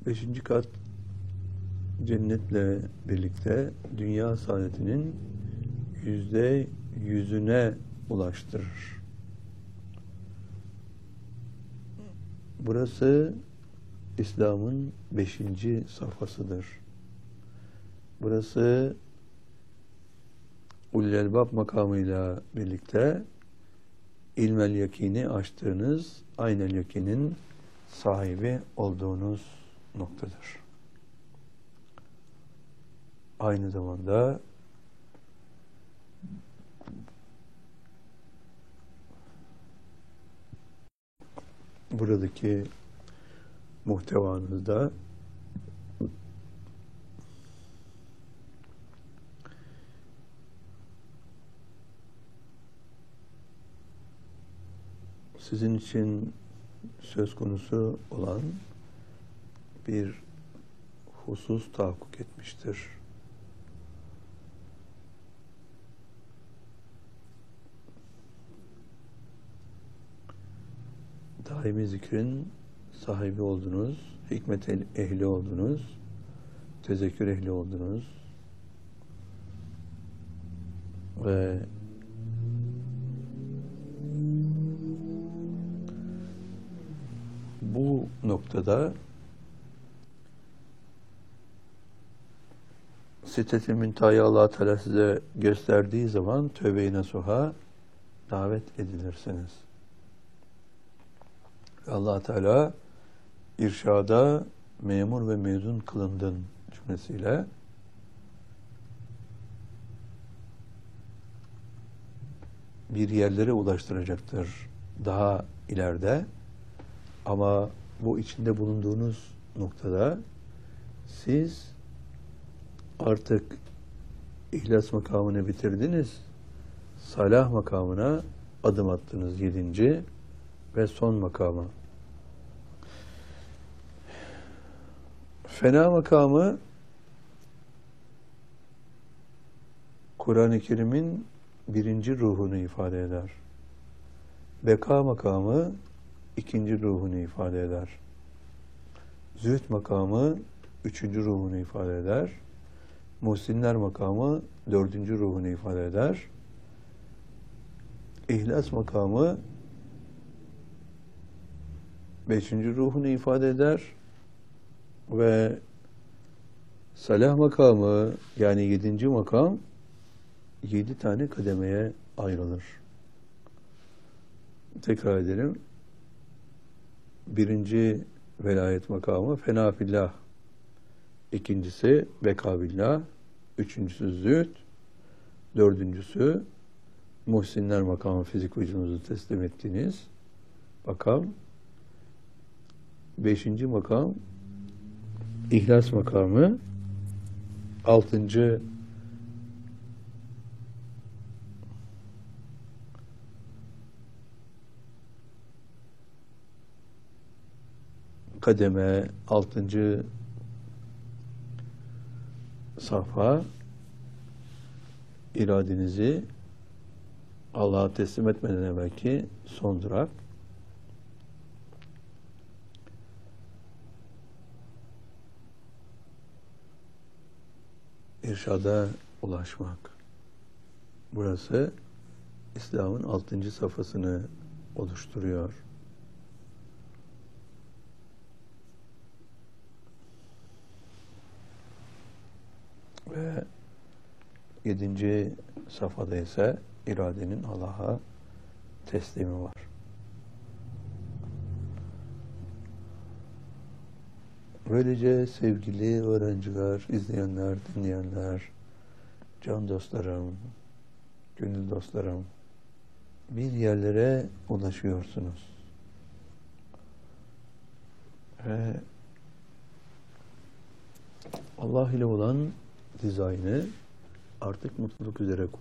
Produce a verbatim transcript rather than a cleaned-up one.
Beşinci kat cennetle birlikte dünya saadetinin yüzde yüzüne ulaştırır. Burası İslam'ın beşinci safhasıdır. Burası Ulul Elbab makamıyla birlikte ilmel yakini açtığınız, aynel yakinin sahibi olduğunuz noktadır. Aynı zamanda buradaki muhtevanızda sizin için söz konusu olan bir husus tahakkuk etmiştir. Daimi zikrin sahibi oldunuz, hikmet ehli oldunuz, tezekkür ehli oldunuz ve bu noktada Sitet-i Münteha'yı Allah Teala size gösterdiği zaman tövbe-i nasuha davet edilirsiniz. Allah Teala irşada memur ve mezun kılındın cümlesiyle bir yerlere ulaştıracaktır daha ileride. Ama bu içinde bulunduğunuz noktada siz artık ihlas makamını bitirdiniz. Salah makamına adım attınız, yedinci ve son makama. Fena makamı Kur'an-ı Kerim'in birinci ruhunu ifade eder. Beka makamı ikinci ruhunu ifade eder. Zühd makamı üçüncü ruhunu ifade eder. Muhsinler makamı dördüncü ruhunu ifade eder. İhlas makamı beşinci ruhunu ifade eder. Ve salah makamı yani yedinci makam yedi tane kademeye ayrılır. Tekrar edelim. Birinci velayet makamı fena fillah. İkincisi beka billah. Üçüncüsü zühd. Dördüncüsü muhsinler makamı, fizik vücudunuzu teslim ettiğiniz makam. Beşinci makam İhlas makamı. Altıncı kademe, altıncı safha iradenizi Allah'a teslim etmeden evvelki son durak. İrşada ulaşmak. Burası İslam'ın altıncı safhasını oluşturuyor. Ve yedinci safhada ise iradenin Allah'a teslimi var. Böylece sevgili öğrenciler, izleyenler, dinleyenler, can dostlarım, gönül dostlarım, bir yerlere ulaşıyorsunuz. Ve Allah ile olan dizaynı artık mutluluk üzere